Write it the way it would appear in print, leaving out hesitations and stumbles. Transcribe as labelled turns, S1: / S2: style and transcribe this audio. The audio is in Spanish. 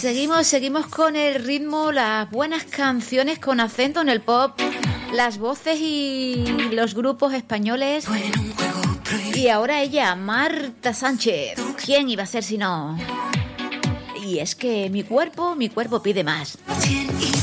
S1: Seguimos con el ritmo, las buenas canciones con acento en el pop, las voces y los grupos españoles. Y ahora ella, Marta Sánchez. ¿Quién iba a ser si no? Y es que mi cuerpo pide más.